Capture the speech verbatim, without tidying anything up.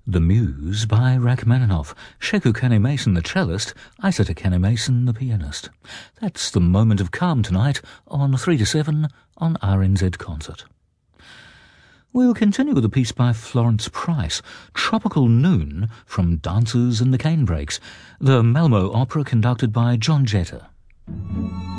The Muse by Rachmaninoff, Sheku Kanemason the cellist, Isata Kanemason the pianist. That's the moment of calm tonight on three to seven on R N Z Concert. We'll continue with a piece by Florence Price, Tropical Noon from Dances in the Canebrakes, the Malmo opera conducted by John Jetta.